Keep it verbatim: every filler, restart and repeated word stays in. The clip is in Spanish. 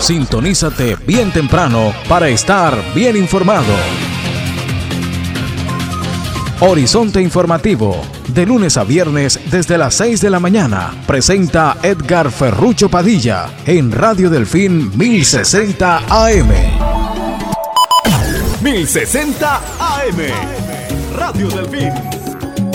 Sintonízate bien temprano para estar bien informado. Horizonte Informativo, de lunes a viernes desde las seis de la mañana, presenta Edgar Ferrucho Padilla en Radio Delfín mil sesenta A M. mil sesenta A M, Radio Delfín.